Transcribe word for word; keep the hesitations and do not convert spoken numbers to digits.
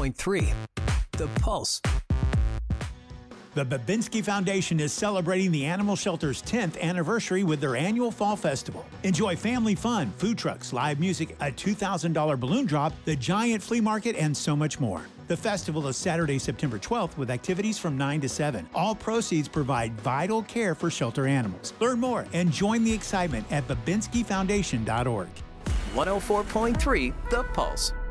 point three The Pulse. The Babinski Foundation is celebrating the Animal Shelter's tenth anniversary with their annual Fall Festival. Enjoy family fun, food trucks, live music, a two thousand dollars balloon drop, the giant flea market, and so much more. The festival is Saturday, September twelfth, with activities from nine to seven. All proceeds provide vital care for shelter animals. Learn more and join the excitement at babinski foundation dot org. one oh four point three The Pulse.